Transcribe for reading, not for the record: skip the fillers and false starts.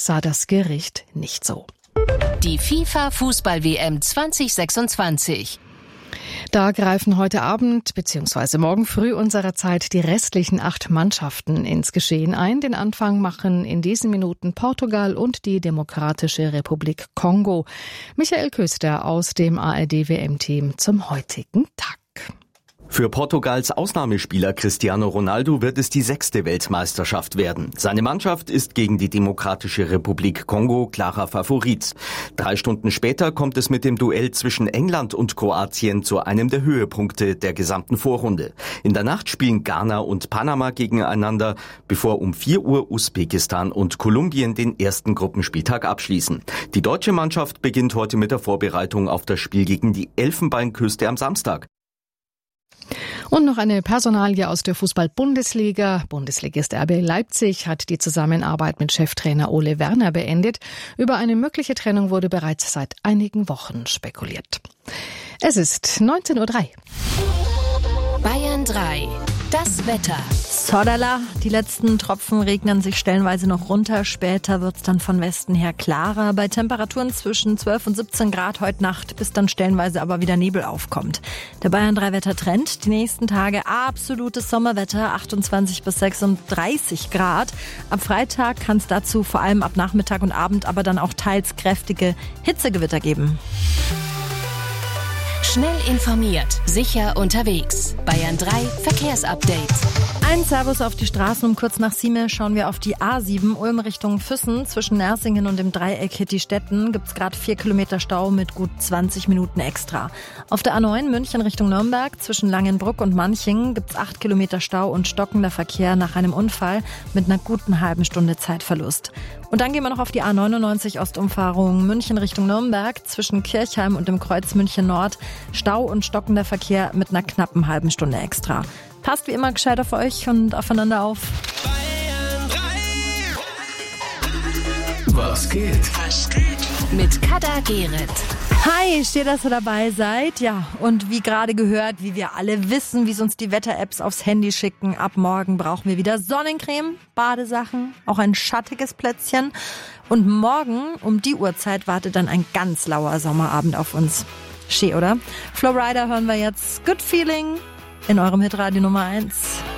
sah das Gericht nicht so. Die FIFA-Fußball-WM 2026. Da greifen heute Abend bzw. morgen früh unserer Zeit die restlichen 8 Mannschaften ins Geschehen ein. Den Anfang machen in diesen Minuten Portugal und die Demokratische Republik Kongo. Michael Köster aus dem ARD-WM-Team zum heutigen Tag. Für Portugals Ausnahmespieler Cristiano Ronaldo wird es die 6. Weltmeisterschaft werden. Seine Mannschaft ist gegen die Demokratische Republik Kongo klarer Favorit. 3 Stunden später kommt es mit dem Duell zwischen England und Kroatien zu einem der Höhepunkte der gesamten Vorrunde. In der Nacht spielen Ghana und Panama gegeneinander, bevor um 4 Uhr Usbekistan und Kolumbien den ersten Gruppenspieltag abschließen. Die deutsche Mannschaft beginnt heute mit der Vorbereitung auf das Spiel gegen die Elfenbeinküste am Samstag. Und noch eine Personalie aus der Fußball-Bundesliga. Bundesligist RB Leipzig hat die Zusammenarbeit mit Cheftrainer Ole Werner beendet. Über eine mögliche Trennung wurde bereits seit einigen Wochen spekuliert. Es ist 19:03 Uhr. Bayern 3. Das Wetter. Sodala, die letzten Tropfen regnen sich stellenweise noch runter. Später wird's dann von Westen her klarer. Bei Temperaturen zwischen 12 und 17 Grad heute Nacht, bis dann stellenweise aber wieder Nebel aufkommt. Der Bayern 3 Wettertrend. Die nächsten Tage absolutes Sommerwetter, 28 bis 36 Grad. Ab Freitag kann es dazu vor allem ab Nachmittag und Abend aber dann auch teils kräftige Hitzegewitter geben. Schnell informiert, sicher unterwegs. Bayern 3 Verkehrsupdate. Ein Servus auf die Straßen. Um kurz nach 7 schauen wir auf die A7 Ulm Richtung Füssen. Zwischen Nersingen und dem Dreieck Hitti-Stetten gibt es gerade 4 Kilometer Stau mit gut 20 Minuten extra. Auf der A9 München Richtung Nürnberg zwischen Langenbruck und Manching gibt es 8 Kilometer Stau und stockender Verkehr nach einem Unfall mit einer guten halben Stunde Zeitverlust. Und dann gehen wir noch auf die A99 Ostumfahrung München Richtung Nürnberg zwischen Kirchheim und dem Kreuz München Nord. Stau und stockender Verkehr mit einer knappen halben Stunde extra. Passt wie immer gescheit auf euch und aufeinander auf. Was geht? Mit Kada Gerrit. Hi, steht, dass ihr dabei seid. Ja, und wie gerade gehört, wie wir alle wissen, wie es uns die Wetter-Apps aufs Handy schicken, ab morgen brauchen wir wieder Sonnencreme, Badesachen, auch ein schattiges Plätzchen. Und morgen um die Uhrzeit wartet dann ein ganz lauer Sommerabend auf uns. Schön, oder? Flowrider hören wir jetzt. Good Feeling in eurem Hitradio Nummer 1.